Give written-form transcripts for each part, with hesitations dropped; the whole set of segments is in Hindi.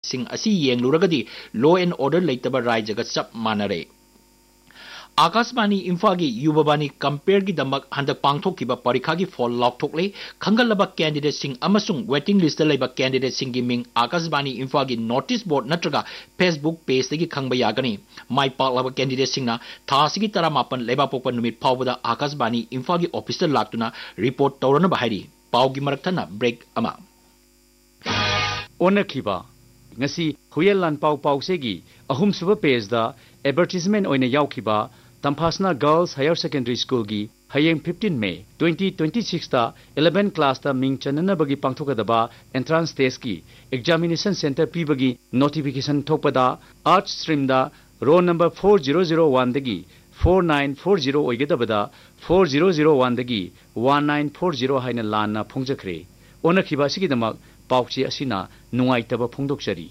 सिंग असी येंगलुरगदी लॉ एंड ऑर्डर लेतबा राज्यगा चप मानरे आकाशवाणी इम्फागी युवबानी कंपेयर की दमक हंदक पांगथोकिबा परीक्षा की fall लॉकथोकले खंगलबा candidate Singh अमसुंग waiting list लेबा कैंडिडेट सिंह की Ming Akashvani इम्फागी notice board नत्रगा Facebook page तगी खंगबा यागनी माई पालबा candidate सिंहना थासिगी 18 लेबापोक नुमित फावदा Akashvani इम्फागी officer लाक्तुना report तौरनबा हाइरी पाउगी मरक्थना break अमा ओनखिबा ngasi huyelan pau segi ahum suba page da advertisement oina yaukhiba Tampasna Girls Higher Secondary School gi hayeng 15 May 2026 ta 11 class ta ming chanana bagi pangthokadaba entrance test ki examination center pi bagi notification thokpada arts stream da row number 4001 dagi 4940 oigedabada 4001 dagi 1940 haina lanna phongjakhre onakhiba sigi damak पाउची असिना नुंगाइतबा फोंदोकचरी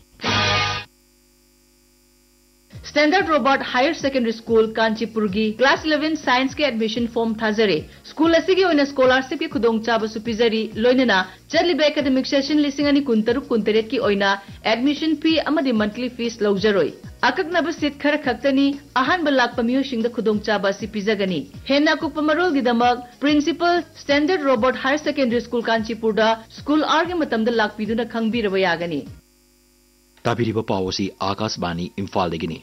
standard robot higher secondary school Kanchipur की क्लास 11 साइंस के एडमिशन फॉर्म थाजरे स्कूल असिगी ओइना स्कॉलरशिप की खुदोंगचाब सुपिजरी लोइनना चलिबे एकेडमिक सेशन 2023 की ओइना admission fee अमदी monthly fees लौजरोय अककनब seat खर खक्तनी अहान बलाक पमियोसिंग द खुदोंगचाब असि पिजगनी हेना कुपमरोल गिदमक principal standard robot higher secondary school Kanchipur दा स्कूल आर के मतम द लाकपिदुना खंगबिरब यागनी ताबिरिबा पावसी आकाशवाणी इम्फाल देगिनी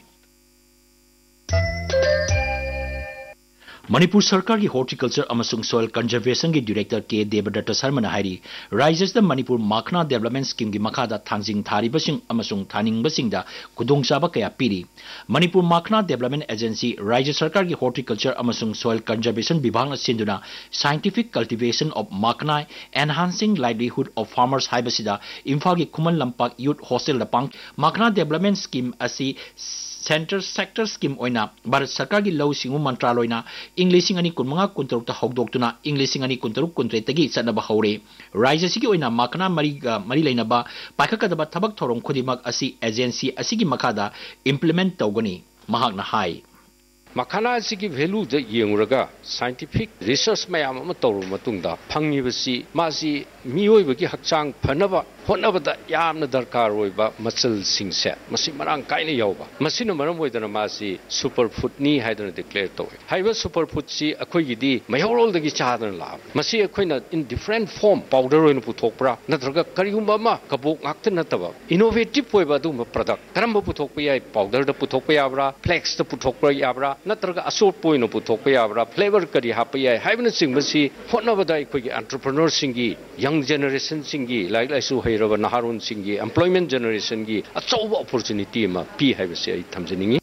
मणिपुर सरकार की हॉर्टिकल्चर अमसुंग सॉइल कंजर्वेशन की डायरेक्टर के देवदत्त शर्मा हाइरी राज्य मणिपुर माखना डेवलपमेंट स्कीम की मखादा थांजिंग थारिबसिंग अमसुंग थानिंगबसिंगदा खुदोंगचाबा कया पीरी मणिपुर माखना डेवलपमेंट एजेंसी राज्य सरकार की हॉर्टिकल्चर अमसुंग सॉइल कंजर्वेशन विभाग सिंधुना scientific cultivation of माखना enhancing livelihood of farmers हाइबसिदा Imphal की खुमन लंपाक यूथ हॉस्टल पांग माखना डेवलपमेंट स्कीम असी सेंटर सेक्टर स्कीम ओइना भारत सरकार की लौ सिंगु मंत्रालयना इंग्लिश अनि कुनमंगा कुंतरुक हौदोक्तुना इंग्लिश अनि कुंतरुक कुंत्रेतगी चनबा हौरे राज्य सिगी ओइना माखना मरी लेनबा पाखकदबा थबक थोरम खुदिमक असी एजेंसी असिगी मखादा इंप्लीमेंट तौगनी महाकना हाई मखाना की वैल्यू येंगुरगा साइंटिफिक रिसर्च मैम तौर मतुंगदा फंगिबसी मासी मियोइबगी हक्चांग फनबा होनबदा यामना दरकार होइबा मसल सिंगसे मसी मरांग काइने यावबा मसिनो मरम ओइदना मासी सुपर फूड नि हाइदना declare तौय हाइबा super food C अखोइगिदी मयोरोलदगी चादना La Masih अखोइना in different form powder ओइन पुथोकप्रा नत्रगा करिगुम्बा मा कबोक ngakta nataba innovative oiba du product karamba puthokpa yai powder da puthokpa yabra flex da puthokpa yabra natraga asort point puthokpa yabra flavor kari hapa yai haibna singmasi hotnabada akhoi entrepreneur singi young generation singi like su hairaba naharun singi employment generation gi achauba opportunity ma pi haibase ai thamjaningi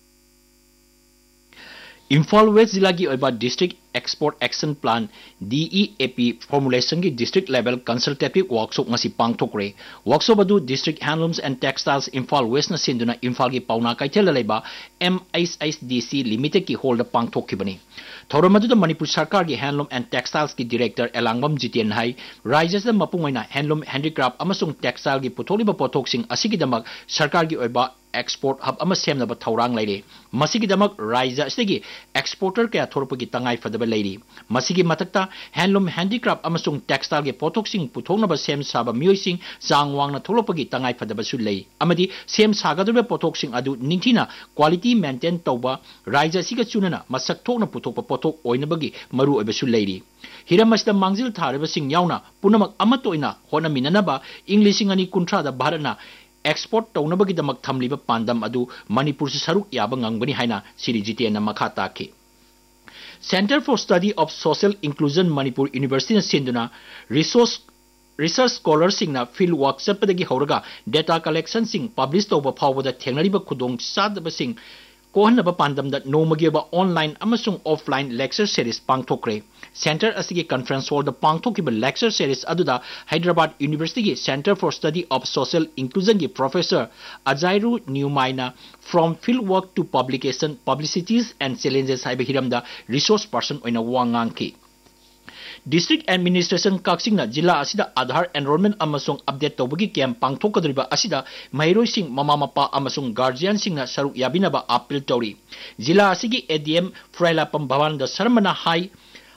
Imphal waste जिला की ओइबा district export action plan DEAP formulation की district level consultative workshop ngasi पांगथोकरे workshop अदु district handlooms and textiles Imphal waste न सिंदुना इम्फाल की पाउना काइथेल लेबा MSSDC लिमिटेड की होल्ड पांगथोखिबनी थौरम अदु मणिपुर सरकार की हैंडलूम एंड टेक्सटाइल्स की डायरेक्टर एलांगबम जितेन हाई राज्य मपुंगैना हैंडलूम हैंडीक्राफ्ट अमसुंग टेक्सटाइल की पुथोलिबा पोथोकसिंग असिगिदमक सरकार की ओइबा एक्सपोर्ट हब अमा सेमनबा थौरांग लेरे मसिगिदमक राज्य असदगी एक्सपोर्टर कया थोरपगी तंगाई फदबा लेरी मसिगी मतकता हैंडलूम हैंडीक्राफ्ट अमसुंग टेक्सटाइल के पोथोकसिंग पुथोनबा सेम साबा मियोइसिंग चांग वांगना थोलपगी तंगाई फदबसु लै अमदी सेम सागदबा पोथोकसिंग अदु निंगथिना क्वालिटी मेंटेन तौबा राज्य सिगा चुनना मसक थोकना पुथोकपा पोथोक ओइनबगी मरु ओइबसु लैरी हिरमसदा मांगजिल थारबसिंग यावना पुनमक अमतोइना होनमिननबा इंग्लिशिंग अनि कुंथ्रादा भारतना एक्सपोर्ट तौनबगिदमक थमलिबा पांदम अदु मणिपुर से सरुक याबा ngangbani haina siri jitena makha takhi Center for Study of Social Inclusion Manipur University sinduna research scholars singna field work chapdagi horaga data collection sing publish tawba phawbada thengnariba khudong sadaba sing कोहनबा पांदमदा नोमगेबा online अमसुंग offline lecture series पांगथोकरे centre असगी conference hall the पांगथोकिबा lecture series अदुदा Hyderabad university की centre for study of social inclusion की professor अजायरु न्यूमाइना from field work to publication पब्लिसिटीज and challenges हाइबा हिरमदा resource person ओइना वांगांकी district administration काक्सिंग जिला असिदा आधार enrolment अमसुंग update तौबगी camp पांगथोकदरिबा असिदा महिरोई Singh mama Mopa अमसुंग guardian Singh सरुक याबिनबा अपील तौरी जिला असिगी एडीएम फ्राइलापम भवानंद शर्मना हाई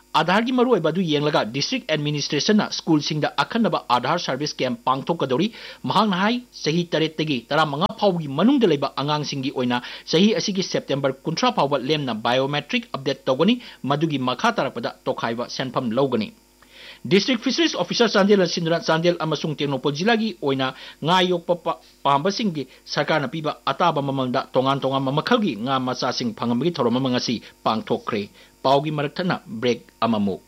आधार की मरु बदु येंगलगा डिस्ट्रिक्ट एडमिनिस्ट्रेशन स्कूल सिंगदा अखनबा आधार सर्विस कैंप पांगथोकदोरी महांग हाई सही 13 15 फाउगी मनुंग लेबा अंगांग सिंगी ओइना सही असिगी सेप्टेम्बर 19 फाउबा लेमना बायोमेट्रिक अपडेट तौगनी मदुगी मखा तरपदा तोखाइबा सेनफम लौगनी district fisheries officer Chandel सिंदरा Chandel अमसुंग टेक्नोपोल जिला की ओइना nga yokpa पांबसिंग की सरकार न पीबा अताबा ममंगदा तोंगान तोंगान मखल की nga मचा सिंग फंगमगी theorem Mangsi पांगथोखरे पाउगी मरकथना break अममु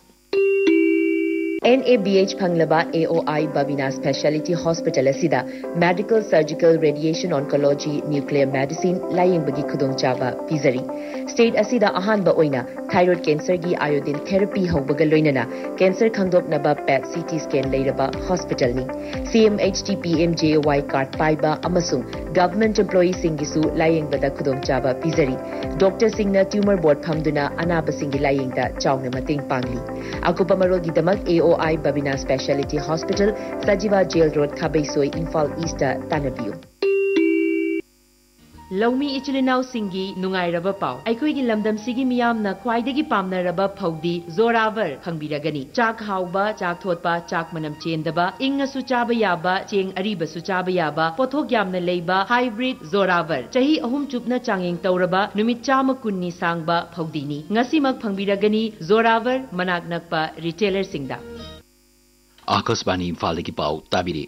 NABH Panglaba AOI Babina Specialty Hospital Asida Medical Surgical Radiation Oncology Nuclear Medicine Lying Bagi Khudong Chaba Pizari State Asida Ahanba Oina Thyroid Cancer Gi Iodine Therapy Haubaga Loinana Cancer Khangdok Naba PET CT Scan Leiraba Hospital Ni CMHT PMJY Card Paiba Amasung Government Employee Singisu Lying Bada Khudong Chaba Pizari Dr. Singna Tumor Board Phamduna Anaba Singi Lying Da Chawna Mating Pangli Akupa Marol Gi Damak AOI Babina Specialty Hospital, Sajiva Jail Road, Kabaisoi, Infal East, Tanabiu. Laumi Ichilinau Singi, Nungai Raba Pau. Aikoigi Lamdam Sigi Miam na Kwaidagi Pamna Raba Pogdi, Zoraver, Hangbiragani. Chak Hauba, Chak Thotpa, Chak Manam Chendaba, Inga Suchaba Yaba, Cheng Ariba Suchaba Yaba, Potok Yamna Leba, Hybrid, Zoraver. Chahi Ahum Chupna Changing Tauraba, Numichama Kunni Sangba, Pogdini. Ngasimak Hangbiragani, Zoraver, Manaknakpa, Retailer Singda. Akashvani Imphal की पाउ ताबिरी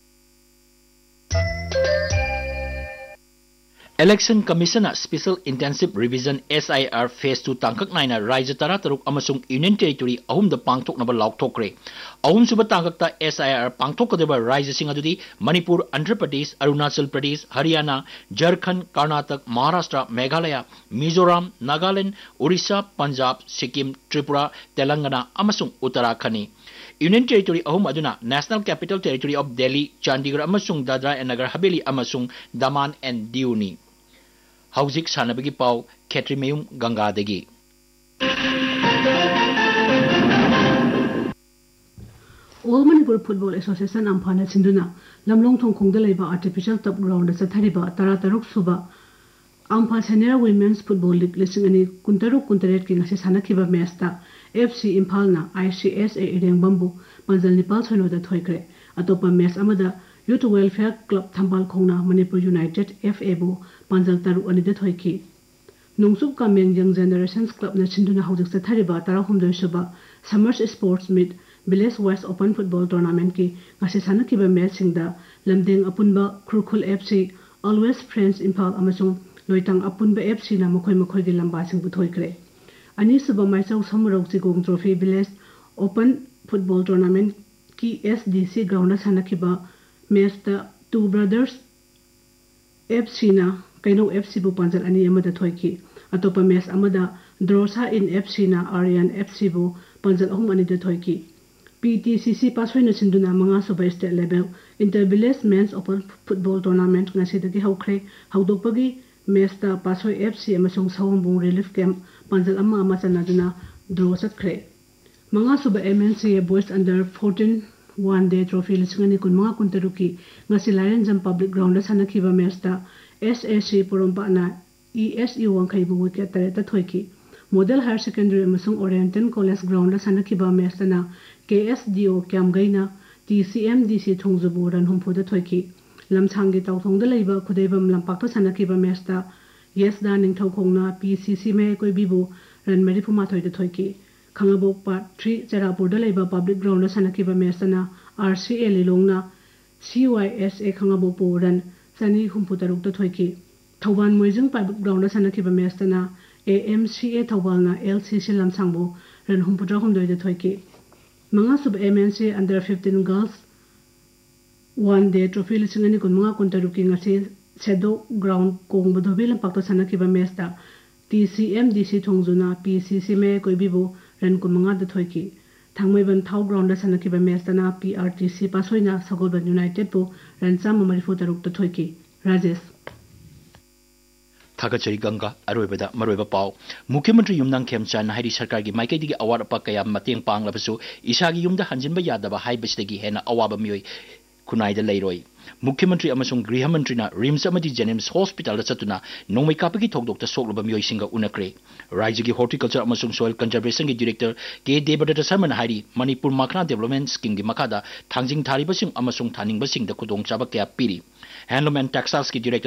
Election Commission Special Intensive Revision SIR Phase 2 Tangkak Naina Raja Tara Taruk Amasung Union Territory Ahum the Pangtok Naba Laukthokre Ahum Suba Tangkakta SIR Pangtokadeba Raja Singadudi Manipur Andhra Pradesh Arunachal Pradesh Haryana Jharkhand Karnataka Maharashtra Meghalaya Mizoram Nagaland Orissa Punjab Sikkim Tripura Telangana Amasung Uttarakhand Union Territory Ahum Aduna National Capital Territory of Delhi Chandigarh Amasung Dadra and Nagar Haveli Amasung Daman and Diu Hauzik Sanabagi Pau Ketrimeum Gangadegi All Manipur Football Association Ampana Sinduna Lamlong Thong Kong Deleba Artificial Top Ground Satariba Tarataruk Suba Ampa Senior Women's Football League Lissingani Kuntaruk Kuntaret King Sanakiba Mesta FC Impalna ICSA Ideng Bambu Panzal Nepal Sono the Toykre Atopa Mes Amada Youth Welfare Club Thambal Kongna Manipur United FABO Panzal Taru Anida Toyki Nungsub Kameng Young Generations Club na Chinduna Haudik Satariba Tarahum Suba Summers Sports Meet Biles West Open Football Tournament ki ngasi sanakiba matching da Lamding Apunba Krukul FC Always Friends Impal Amasung Loitang Apunba FC na Mokoi gi lamba sing butoykre Ani suba maisau samurok sigong trophy Biles Open Football Tournament ki SDC ground sanakiba match da Two Brothers FC na Kaino FC bu panjal ani amada thoiki atopa match amada Drosa in FC na Aryan FC bu panjal ahum ani da thoiki PTCC paswena sinduna manga suba state level Intervillage Men's Open Football Tournament ngasi dagi haukre haudopagi match da pasoi FC amasung Sawambung Relief Camp panjal amma chanaduna draw satkre manga suba MNC Boys Under 14 one-day trophy lisingani kun mga kuntaruki ngasi Larenjam Public Ground da sanakiba match da SSC Porompa na ESE Wangkai bu wicket tareta thoiki Model Higher Secondary amasung Oriental College Ground da sanakiba match na KSDO Kyamgaina TCMDC Thongzubu ran humpu da thoiki lamchangi tawthong da leiba khudebam lampak to sanakiba match da Yes da ningthau khongna PCC me koi bibu ran marifuma thoi da thoiki Khangabok Part 3 Cherapur da leiba Public Ground da sanakiba match na RCA Lilongna CYSA Khangabok pu ran Sani humpu taruk da thoiki Thauban Moijing Public Ground da sanakiba match na AMCA Thaubalna LCC lamchangbu ran humpu tra humdoi da thoiki Mga sub MNC Under 15 Girls one day trophy lisingani kun mga kuntaruki ngasi Sedo Ground kong budhobi lampak to sanakiba match da TCMDC Thongzuna PCC me koi bibu ran kun mga da thoiki Thangmaiban Thau Ground da sanakiba match na PRTC pasoina Sagolban United pu ran cham marifu taruk da thoiki Rajesh Thagachari Ganga Aroibada Maroiba Pau Mukhyamatri Yumnang Khemchan Hairi Sarkar gi Maikai digi awar pa kaya mateng pang labasu Isagi yumda hanjinba yadaba haibasdagi hena awaba mioi खुनाइदा लेरोई मुख्यमंत्री अमसुंग गृह मंत्री ना रिम्स अमदी जेनिम्स हॉस्पिटल चतुना नोंमै कापगी थोकदोक्ता सोकलबा मियोइसिंगा उनक्रे राज्य की हॉर्टिकल्चर अमसुंग सोइल कंजर्वेशन की डायरेक्टर के देवदत्त शर्मा हारी मणिपुर मखना डेवलपमेंट स्कीम की मखादा थांजिंग थारिबसिंग अमसुंग थानिंगबसिंग द खुदोंग चाबा क्या पीरी हैंडलूम एंड टेक्सटाइल्स की डायरेक्टर